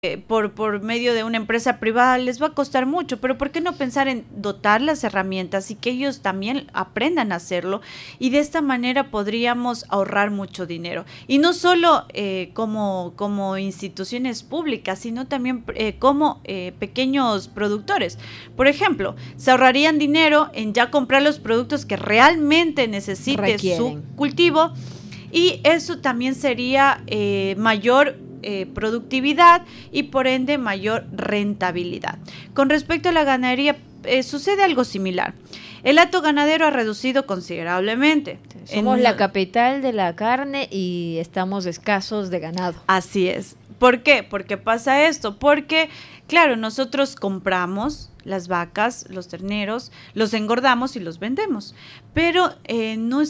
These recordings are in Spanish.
por medio de una empresa privada les va a costar mucho, pero ¿por qué no pensar en dotar las herramientas y que ellos también aprendan a hacerlo? Y de esta manera podríamos ahorrar mucho dinero. Y no solo como instituciones públicas, sino también como pequeños productores. Por ejemplo, se ahorrarían dinero en ya comprar los productos que realmente necesite su cultivo, y eso también sería mayor productividad y por ende mayor rentabilidad. Con respecto a la ganadería, sucede algo similar. El hato ganadero ha reducido considerablemente. Somos la capital de la carne y estamos escasos de ganado. Así es. ¿Por qué? ¿Por qué pasa esto? Porque, claro, nosotros compramos las vacas, los terneros, los engordamos y los vendemos, pero no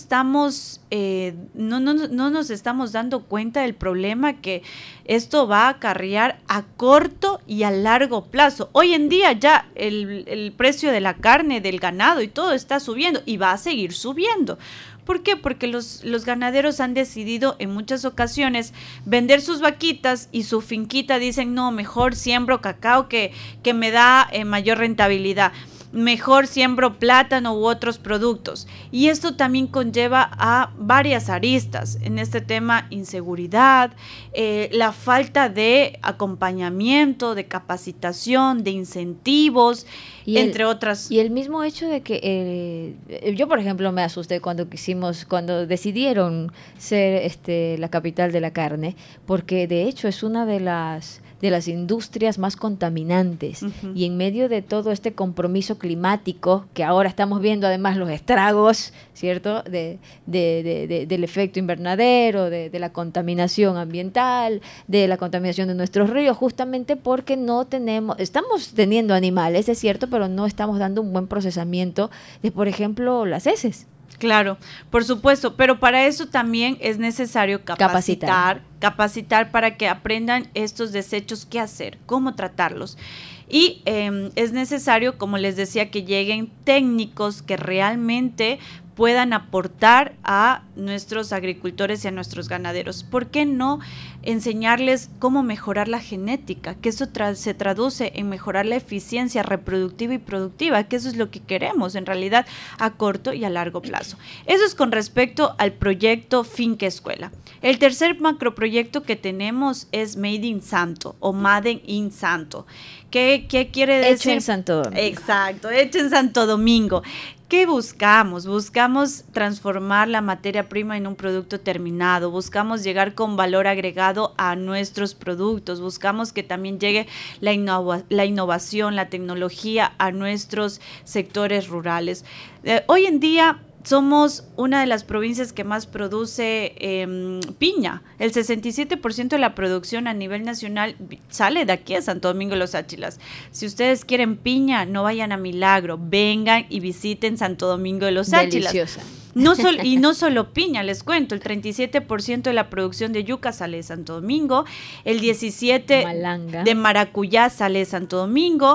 nos estamos dando cuenta del problema que esto va a acarrear a corto y a largo plazo. Hoy en día ya el precio de la carne, del ganado y todo está subiendo y va a seguir subiendo. ¿Por qué? Porque los ganaderos han decidido en muchas ocasiones vender sus vaquitas y su finquita. Dicen, no, mejor siembro cacao que me da mayor rentabilidad. Mejor siembro plátano u otros productos. Y esto también conlleva a varias aristas. En este tema, inseguridad, la falta de acompañamiento, de capacitación, de incentivos, entre otras. Y el mismo hecho de que yo, por ejemplo, me asusté cuando decidieron ser la capital de la carne, porque de hecho es una de las industrias más contaminantes. Uh-huh. Y en medio de todo este compromiso climático, que ahora estamos viendo además los estragos, ¿cierto?, del efecto invernadero, de la contaminación ambiental, de la contaminación de nuestros ríos, justamente porque estamos teniendo animales, es cierto, pero no estamos dando un buen procesamiento de, por ejemplo, las heces. Claro, por supuesto, pero para eso también es necesario capacitar para que aprendan estos desechos qué hacer, cómo tratarlos. Y es necesario, como les decía, que lleguen técnicos que realmente puedan aportar a nuestros agricultores y a nuestros ganaderos. ¿Por qué no enseñarles cómo mejorar la genética? Que eso se traduce en mejorar la eficiencia reproductiva y productiva, que eso es lo que queremos en realidad a corto y a largo plazo. Eso es con respecto al proyecto Finca Escuela. El tercer macroproyecto que tenemos es Made in Santo o Made in Santo. ¿Qué quiere decir? Hecho en Santo Domingo. Exacto, hecho en Santo Domingo. ¿Qué buscamos? Buscamos transformar la materia prima en un producto terminado, buscamos llegar con valor agregado a nuestros productos, buscamos que también llegue la innovación, la tecnología a nuestros sectores rurales. Hoy en día somos una de las provincias que más produce piña. El 67% de la producción a nivel nacional sale de aquí a Santo Domingo de los Áchilas. Si ustedes quieren piña, no vayan a Milagro, vengan y visiten Santo Domingo de los Áchilas. Deliciosa. No solo piña, les cuento, el 37% de la producción de yuca sale de Santo Domingo, el 17% Malanga. de maracuyá sale de Santo Domingo,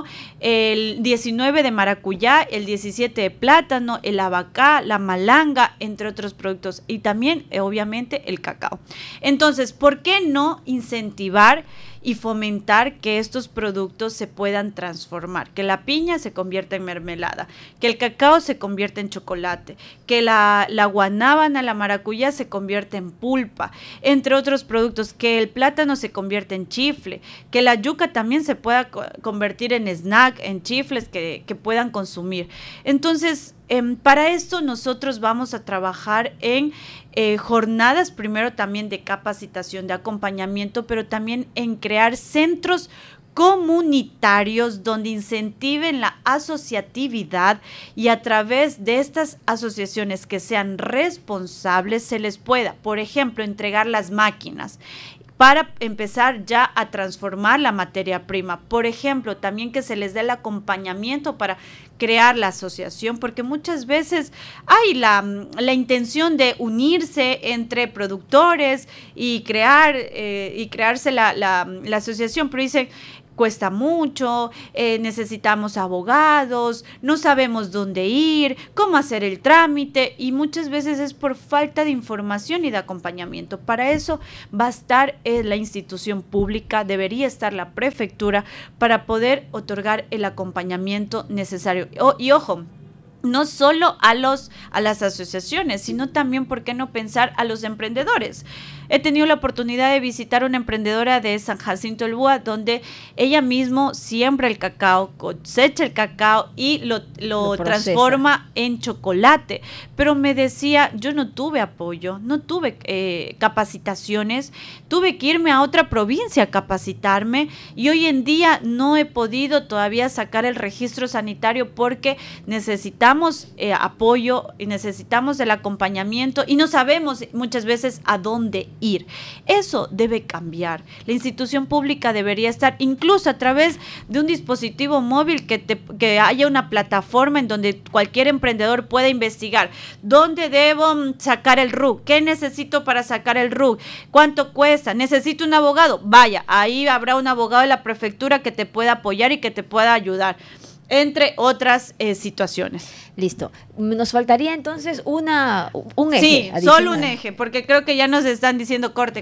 el 19% de maracuyá, el 17% de plátano, el abacá, la malanga, entre otros productos, y también, obviamente, el cacao. Entonces, ¿por qué no incentivar y fomentar que estos productos se puedan transformar? Que la piña se convierta en mermelada, que el cacao se convierta en chocolate, que la guanábana, la maracuyá se convierta en pulpa, entre otros productos, que el plátano se convierta en chifle, que la yuca también se pueda convertir en snack, en chifles que puedan consumir. Entonces, para esto nosotros vamos a trabajar en jornadas, primero también de capacitación, de acompañamiento, pero también en crear centros comunitarios donde incentiven la asociatividad, y a través de estas asociaciones que sean responsables se les pueda, por ejemplo, entregar las máquinas para empezar ya a transformar la materia prima. Por ejemplo, también que se les dé el acompañamiento para crear la asociación, porque muchas veces hay la intención de unirse entre productores y crearse la asociación, pero dicen, cuesta mucho, necesitamos abogados, no sabemos dónde ir, cómo hacer el trámite, y muchas veces es por falta de información y de acompañamiento. Para eso va a estar la institución pública, debería estar la prefectura para poder otorgar el acompañamiento necesario. Y ojo, no solo a las asociaciones, sino también, ¿por qué no pensar a los emprendedores? He tenido la oportunidad de visitar una emprendedora de San Jacinto del Búa, donde ella mismo siembra el cacao, cosecha el cacao y lo transforma en chocolate. Pero me decía, yo no tuve apoyo, no tuve capacitaciones, tuve que irme a otra provincia a capacitarme, y hoy en día no he podido todavía sacar el registro sanitario porque necesitamos apoyo y necesitamos el acompañamiento, y no sabemos muchas veces a dónde ir. Eso debe cambiar. La institución pública debería estar, incluso a través de un dispositivo móvil, que haya una plataforma en donde cualquier emprendedor pueda investigar dónde debo sacar el RUC, qué necesito para sacar el RUC, cuánto cuesta, necesito un abogado, vaya, ahí habrá un abogado de la prefectura que te pueda apoyar y que te pueda ayudar, entre otras situaciones. Listo. Nos faltaría entonces un eje. Sí, adicional. solo un eje, porque creo que ya nos están diciendo corte.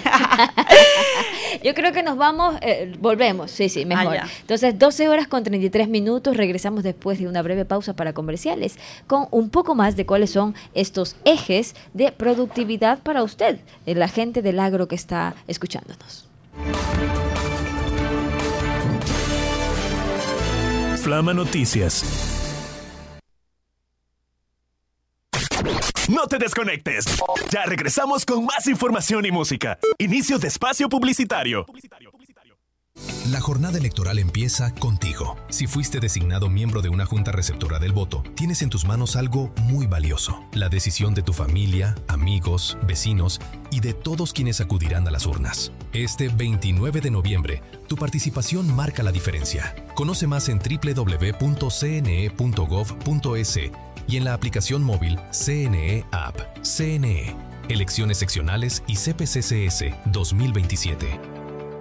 Yo creo que nos vamos, volvemos, sí, mejor. Entonces, 12 horas con 33 minutos, regresamos después de una breve pausa para comerciales, con un poco más de cuáles son estos ejes de productividad para usted, la gente del agro que está escuchándonos. Flama Noticias. No te desconectes. Ya regresamos con más información y música. Inicio de espacio publicitario. La jornada electoral empieza contigo. Si fuiste designado miembro de una junta receptora del voto, tienes en tus manos algo muy valioso: la decisión de tu familia, amigos, vecinos y de todos quienes acudirán a las urnas. Este 29 de noviembre, tu participación marca la diferencia. Conoce más en www.cne.gov.es y en la aplicación móvil CNE App. CNE, Elecciones Seccionales y CPCCS 2027.